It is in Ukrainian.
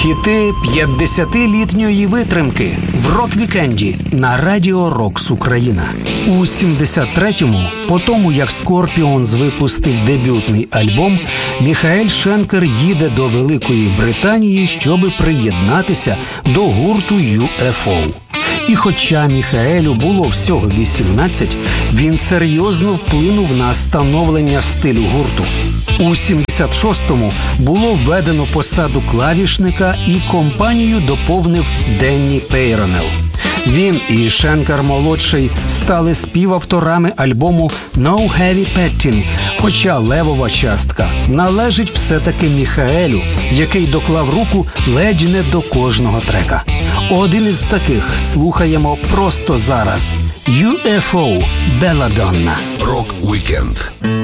Хіти 50-літньої витримки в рок-вікенді на Радіо Рокс Україна. У 73-му, по тому як Скорпіонс випустив дебютний альбом, Міхаель Шенкер їде до Великої Британії, щоби приєднатися до гурту UFO. І хоча Міхаелю було всього 18, він серйозно вплинув на становлення стилю гурту. У 76-му було введено посаду клавішника і компанію доповнив Денні Пейронел. Він і Шенкер-молодший стали співавторами альбому «No Heavy Petting», хоча левова частка належить все-таки Міхаелю, який доклав руку ледь не до кожного трека. Один із таких слухаємо просто зараз. UFO «Белладонна». Рок-вікенд.